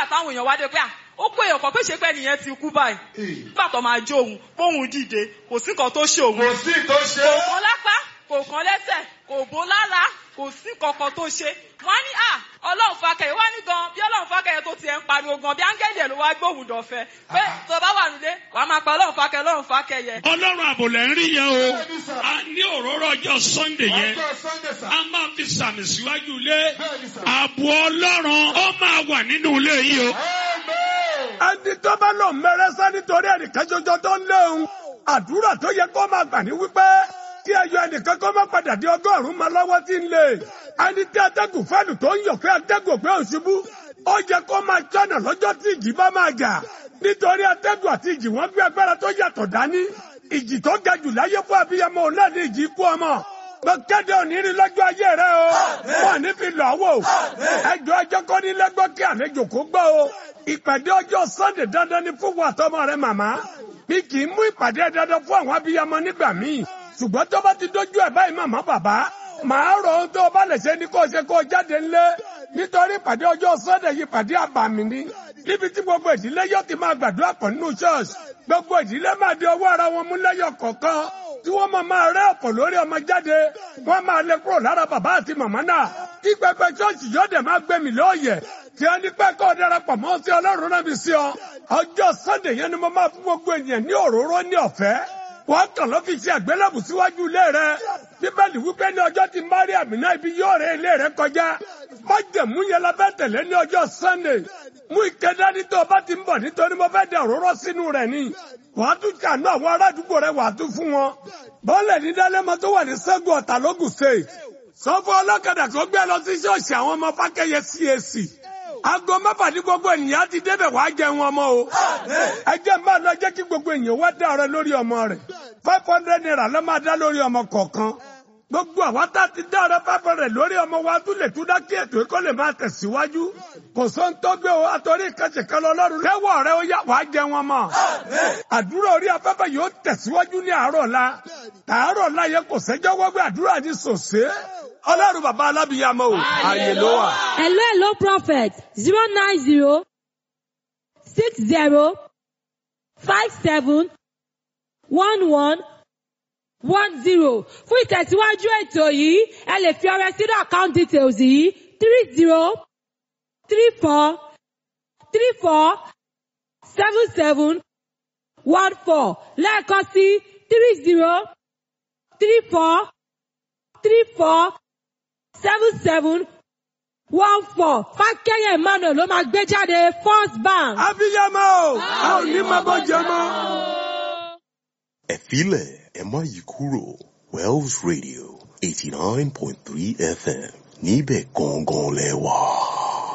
táwọn èèyàn wá dé pé ó pé èèyàn kan pé ṣe pé ẹnìyẹn ti kú báyìí. Nígbà tó máa jó òun póhùn dìde kò sí nǹkan tó ṣe òun. Kò sí tó ṣe. Kò kán lápá kò kán lẹ́sẹ̀ kò bó lára kò sí kankan tó ṣe. Wọ́n ní Ọlọ́run Fákẹ́yẹ wá ní gan bí Ọlọ́run Fákẹ́yẹ tó tiẹ̀ ń pariwo gan bí áńgẹ́lì ẹ̀ ló wá gbóhùn dọ̀fẹ́ pé tó bá wà nílé wàá máa pa Ọlọ́run Fákẹ́yẹ. Ọlọ́run àbò lẹ̀ ń rí yẹn o. A ní òróró ọjọ́ Sunday yẹn. A máa fi sàmì síwájú ilé. Ààbò Ọlọ́run ó máa wà nínú ilé yìí o. Ẹni tó bá lọ mẹ́rẹ́sẹ́ nítorí ẹnìkan ṣoṣo tó ń léhun. Àdúrà tó yẹ kó máa gbà ní wípé kí ẹyọ ẹnìkan kó má padà di 100 máa lọ́wọ́ tí ń lè. Ẹni tí atẹ́gùn fẹ́lù tó ń yọ̀ pé atẹ́gùn pé òṣùbù. Ó yẹ kó máa jọ́nà lọ́jọ́ tí ìjì bá máa jà. Nítorí atẹ́gùn àti ìjì wọ́n gbé agbára tó yàtọ̀ dání. Ìjì tó ga jù láyé fún abiyamọ òun náà ní ìjì ikú ọmọ. Mo kéde òní rí lọ́jọ́ ayé rẹ o. Wọ́n ní fi lọ́ wò. Ẹjọ́ ẹjọ́ kọ́ ní lẹ́gbọ́ kí àlejò kó gbọ́ o. Ìpàdé ọjọ́ Sunday dandan ni fún wa tọmọ rẹ màmá. Mi kì í mú ìpàdé dandan fún àwọn abiyamọ nígbà míì. Ṣùgbọ́n tó bá ti dójú ẹ̀ báyìí màmá bàbá. Màá rọ ohun tó bá lè ṣe ní kó ṣe kó jáde ńlé. Nítorí ìpàdé ọjọ́ Sunday yìí ìpàdé àbàmì ni. Níbi tí gbogbo ìdílé yóò ti máa gbàdúrà pọ̀ nínú church. Gbogbo ìdílé máa di ọwọ́ ara wọn mú lẹ́yọ̀ kọ̀ọ̀kan. Tí wọ́n máa rẹ́ ọ̀pọ̀ lórí ọmọ jáde. Wọ́n máa lé kúrò lára bàbá àti màmá náà. Kí pẹpẹ church yóò dẹ̀ máa gbẹ̀mí lóòyẹ̀. Tí a ní pẹ́ kọ́ darapọ̀ mọ́ sí Ọlọ́run náà bí sí ọ. Ọjọ́ Sunday yẹn ni mo máa fún gbogbo ènìyàn ní òróró ní ọ̀fẹ́. Wọ́n kàn lọ́ fi ṣe àgbélébù síwájú ilé rẹ̀. Bíbélì wípé ní ọjọ́ tí Mary Amina ibi yóò rẹ ilé rẹ̀ kọjá. Májẹ̀mú yẹn la fẹ́ tẹ̀lé ní ọjọ́ Sunday. Mú ike dání tó o bá ti ń bọ̀ nítorí mo fẹ́ da òróró sínú rẹ̀ ni. Wàá tún kànú àwọn ará àdúgbò rẹ̀ wàá tún fún wọn. Bọ́ọ̀lẹ̀ ní Dálẹ́mọ tó wà ní Ṣẹ́gun Ọ̀tà lógùn State. Sọ fún ọlọ́kadà tó gbé lọ sí ṣọ́ọ̀ṣì àwọn ọmọ Fákẹ́yẹ CAC. Aago 6 ní gbogbo ènìyàn ti débẹ̀ wá jẹun ọmọ o. Ẹ jẹ́ máa lọ jẹ́ kí gbogbo ènìyàn wá dá ọrẹ lórí ọmọ rẹ̀. 500 naira ló máa dá lórí ọmọ kọ̀ọ̀kan. Gbogbo àwa tá ti dá ọrẹ 500 lórí ọmọ wa tún lè tún dá kí ètò ìkọ́ lè máa tẹ̀síwájú. Kò sóhun tó gbé o àtọ́rí ìkànṣẹ̀kan lọ́rùn lẹ́wọ̀ rẹ̀ ó yá wàá jẹun ọmọ. Àdúrà orí afẹ́fẹ́ yóò tẹ̀síwájú ní àárọ̀ ọ̀la. Tàárọ̀ ọ̀la yẹn kò sẹ́jọ́ wọ́gbẹ́ àdúrà ní sòsé. Ọlọ́run bàbá alábìyamọ o, ààyè ló wà. Hello, prophet. 090 60 57 11 10. Fún ìtẹ̀síwájú ètò yìí, ẹ lè fi ọrẹ sínú account details yìí 30 34 34 77 14. Lẹ́ẹ̀kan sí 30 34 34 77 14. Fákẹ́yẹ Emmanuel ló máa gbé jáde First Bank. Abiyamọ o, a ò ní máa bọ́ jẹ mọ́. Ẹ filẹ̀ ẹ má yí kúrò Wells Radio 89.3 FM níbẹ̀ gangan lẹ wà.